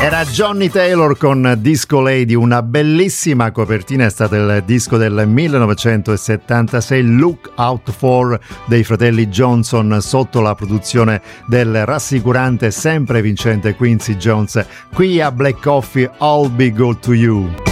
Era Johnny Taylor con Disco Lady, una bellissima copertina, è stato il disco del 1976, Look Out For dei fratelli Johnson, sotto la produzione del rassicurante sempre vincente Quincy Jones. Qui a Black Coffee, I'll Be Good To You.